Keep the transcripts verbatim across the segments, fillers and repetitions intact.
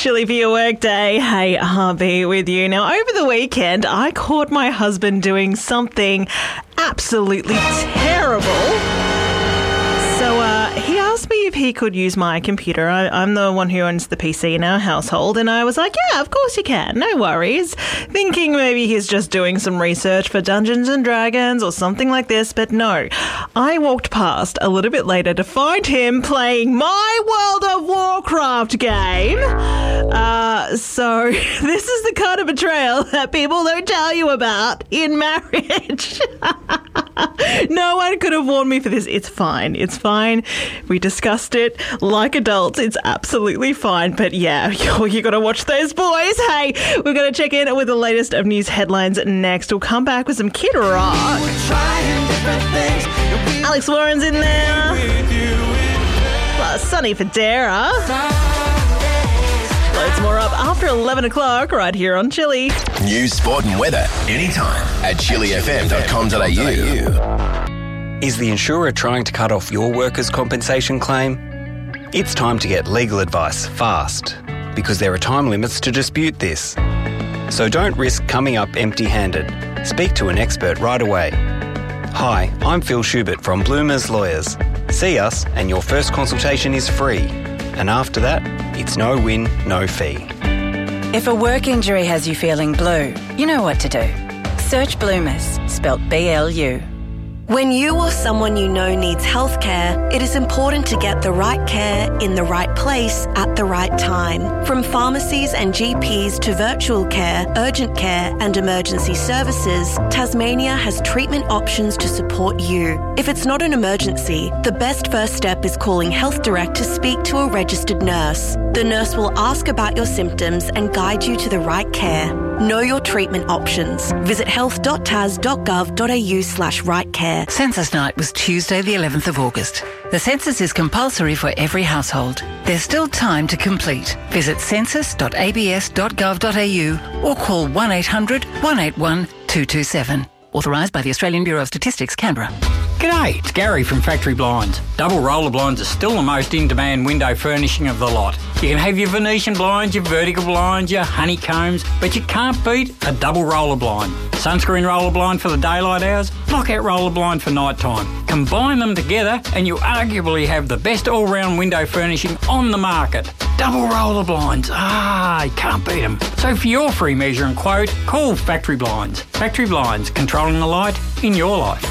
Chilly for your workday. Hey, Harvey with you. Now, over the weekend, I caught my husband doing something absolutely terrible. So uh, he asked me if he could use my computer. I, I'm the one who owns the P C in our household, and I was like, yeah, of course you can, no worries. Thinking maybe he's just doing some research for Dungeons and Dragons or something like this, but no. I walked past a little bit later to find him playing my World of Warcraft game. Uh, so this is the kind of betrayal that people don't tell you about in marriage. No one could have warned me for this. It's fine. It's fine. We discussed it like adults. It's absolutely fine. But yeah, you, you got to watch those boys. Hey, we're going to check in with the latest of news headlines next. We'll come back with some Kid Rock. Alex Warren's in there. Plus Sonny Fodera. Loads more up after eleven o'clock right here on Chilly. News, sport and weather anytime at chilly f m dot com dot a u. Is the insurer trying to cut off your workers' compensation claim? It's time to get legal advice fast, because there are time limits to dispute this. So don't risk coming up empty-handed. Speak to an expert right away. Hi, I'm Phil Schubert from Bloomers Lawyers. See us and your first consultation is free. And after that, it's no win, no fee. If a work injury has you feeling blue, you know what to do. Search Bloomers, spelt B L U. When you or someone you know needs healthcare, it is important to get the right care in the right place at the right time. From pharmacies and G Ps to virtual care, urgent care and emergency services, Tasmania has treatment options to support you. If it's not an emergency, the best first step is calling Health Direct to speak to a registered nurse. The nurse will ask about your symptoms and guide you to the right care. Know your treatment options. Visit health dot tas dot gov dot a u slash right care. Census night was Tuesday the eleventh of August. The census is compulsory for every household. There's still time to complete. Visit census dot a b s dot gov dot a u or call one eight hundred one eight one two two seven. Authorised by the Australian Bureau of Statistics, Canberra. G'day, it's Gary from Factory Blinds. Double roller blinds are still the most in-demand window furnishing of the lot. You can have your Venetian blinds, your vertical blinds, your honeycombs, but you can't beat a double roller blind. Sunscreen roller blind for the daylight hours, knockout roller blind for night time. Combine them together and you arguably have the best all-round window furnishing on the market. Double roller blinds, ah, you can't beat them. So for your free measure and quote, call Factory Blinds. Factory Blinds, controlling the light in your life.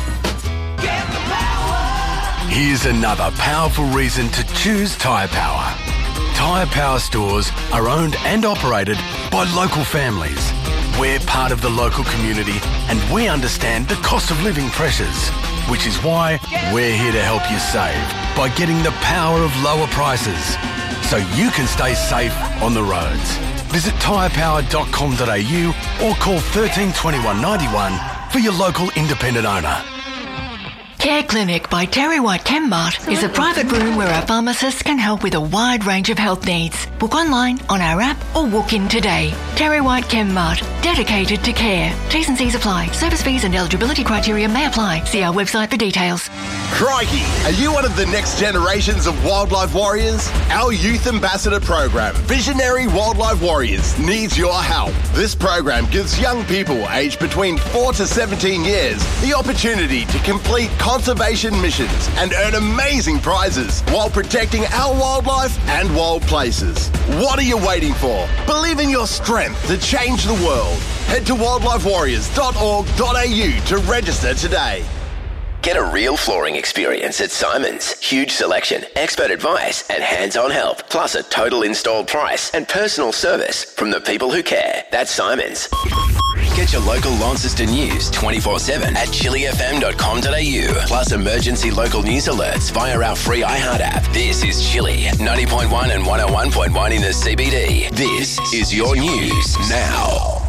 Here's another powerful reason to choose Tyre Power. Tyre Power stores are owned and operated by local families. We're part of the local community and we understand the cost of living pressures, which is why we're here to help you save by getting the power of lower prices so you can stay safe on the roads. Visit tyre power dot com dot a u or call one three two one nine one for your local independent owner. Care Clinic by Terry White Chemmart is a private room where our pharmacists can help with a wide range of health needs. Book online, on our app or walk in today. Terry White Chemmart, dedicated to care. T's and C's apply. Service fees and eligibility criteria may apply. See our website for details. Crikey, are you one of the next generations of wildlife warriors? Our Youth Ambassador program, Visionary Wildlife Warriors, needs your help. This program gives young people aged between four to seventeen years the opportunity to complete conservation missions and earn amazing prizes while protecting our wildlife and wild places. What are you waiting for? Believe in your strength to change the world. Head to wildlife warriors dot org dot a u to register today. Get a real flooring experience at Simons. Huge selection, expert advice and hands-on help, plus a total install price and personal service from the people who care. That's Simons. Get your local Launceston news twenty-four seven at chilly f m dot com dot a u, plus emergency local news alerts via our free iHeart app. This is Chilly, ninety point one and one oh one point one in the C B D. This is your news now.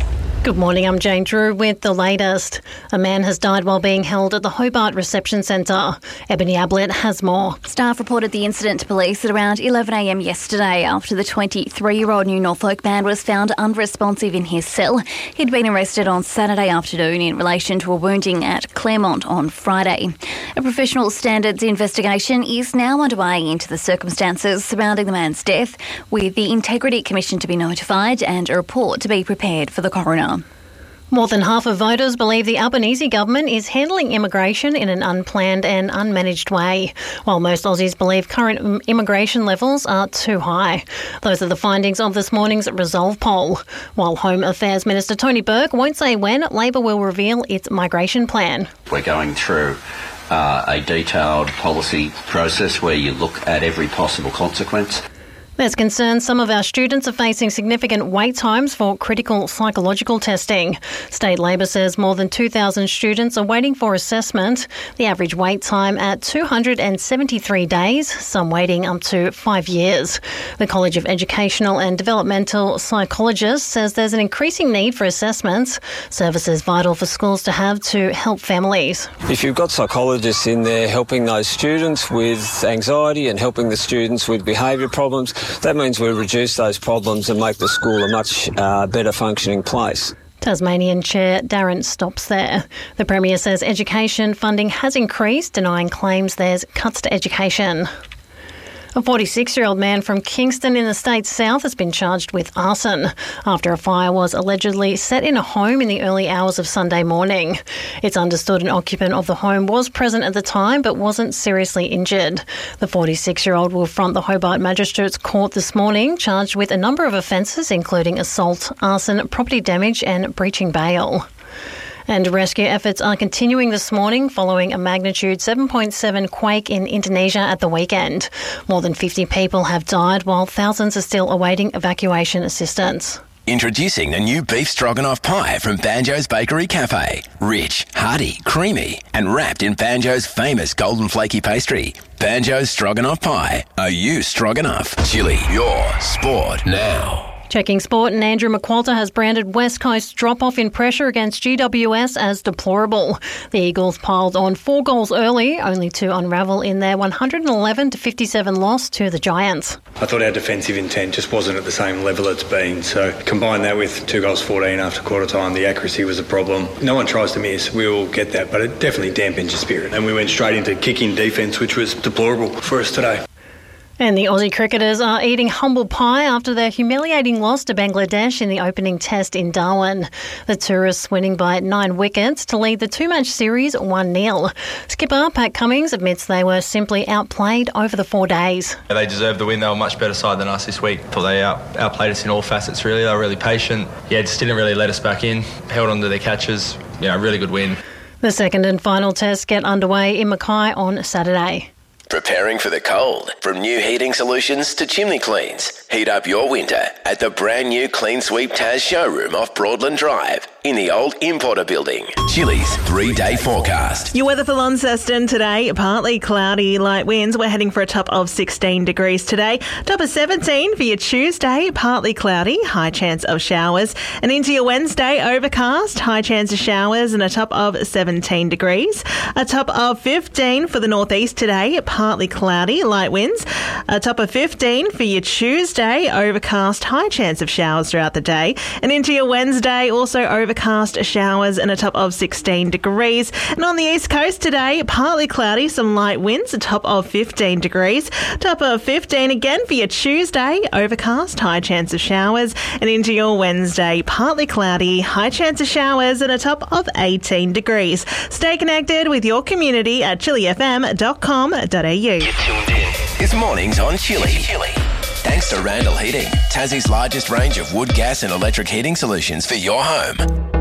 Good morning, I'm Jane Drew with the latest. A man has died while being held at the Hobart Reception Centre. Ebony Ablett has more. Staff reported the incident to police at around eleven a m yesterday after the twenty-three-year-old New Norfolk man was found unresponsive in his cell. He'd been arrested on Saturday afternoon in relation to a wounding at Claremont on Friday. A professional standards investigation is now underway into the circumstances surrounding the man's death, with the Integrity Commission to be notified and a report to be prepared for the coroner. More than half of voters believe the Albanese government is handling immigration in an unplanned and unmanaged way, while most Aussies believe current immigration levels are too high. Those are the findings of this morning's Resolve poll, while Home Affairs Minister Tony Burke won't say when Labor will reveal its migration plan. We're going through uh, a detailed policy process where you look at every possible consequence. There's concern some of our students are facing significant wait times for critical psychological testing. State Labor says more than two thousand students are waiting for assessment, the average wait time at two hundred seventy-three days, some waiting up to five years. The College of Educational and Developmental Psychologists says there's an increasing need for assessments, services vital for schools to have to help families. If you've got psychologists in there helping those students with anxiety and helping the students with behaviour problems, that means we reduce those problems and make the school a much uh, better functioning place. Tasmanian Chair Darren stops there. The Premier says education funding has increased, denying claims there's cuts to education. A forty-six-year-old man from Kingston in the state's south has been charged with arson after a fire was allegedly set in a home in the early hours of Sunday morning. It's understood an occupant of the home was present at the time but wasn't seriously injured. The forty-six-year-old will front the Hobart Magistrates Court this morning, charged with a number of offences including assault, arson, property damage and breaching bail. And rescue efforts are continuing this morning following a magnitude seven point seven quake in Indonesia at the weekend. More than fifty people have died while thousands are still awaiting evacuation assistance. Introducing the new beef stroganoff pie from Banjo's Bakery Cafe. Rich, hearty, creamy and wrapped in Banjo's famous golden flaky pastry. Banjo's Stroganoff Pie. Are you stroganoff? Chili, your sport now. Checking sport, and Andrew McQualter has branded West Coast's drop-off in pressure against G W S as deplorable. The Eagles piled on four goals early, only to unravel in their one hundred eleven to fifty-seven loss to the Giants. I thought our defensive intent just wasn't at the same level it's been. So combine that with two goals fourteen after quarter time, the accuracy was a problem. No one tries to miss, we all get that, but it definitely dampens your spirit. And we went straight into kicking defence, which was deplorable for us today. And the Aussie cricketers are eating humble pie after their humiliating loss to Bangladesh in the opening test in Darwin. The tourists winning by nine wickets to lead the two-match series one nil. Skipper Pat Cummins admits they were simply outplayed over the four days. They deserved the win. They were a much better side than us this week. Thought they out, outplayed us in all facets, really. They were really patient. Yeah, just didn't really let us back in. Held on to their catches. Yeah, really good win. The second and final tests get underway in Mackay on Saturday. Preparing for the cold. From new heating solutions to chimney cleans. Heat up your winter at the brand new Clean Sweep Taz showroom off Broadland Drive in the old Importer building. Chili's three-day forecast. Your weather for Launceston today, partly cloudy, light winds. We're heading for a top of sixteen degrees today. Top of seventeen for your Tuesday, partly cloudy, high chance of showers. And into your Wednesday, overcast, high chance of showers and a top of seventeen degrees. A top of fifteen for the northeast today, partly cloudy, light winds. A top of fifteen for your Tuesday, overcast, high chance of showers throughout the day. And into your Wednesday, also overcast. Overcast showers and a top of sixteen degrees. And on the east coast today, partly cloudy, some light winds, a top of fifteen degrees. Top of fifteen again for your Tuesday, overcast, high chance of showers. And into your Wednesday, partly cloudy, high chance of showers and a top of eighteen degrees. Stay connected with your community at chili f m dot com dot a u. You're tuned in. This morning's on Chili. Chili. Thanks to Randall Heating, Tassie's largest range of wood, gas and electric heating solutions for your home.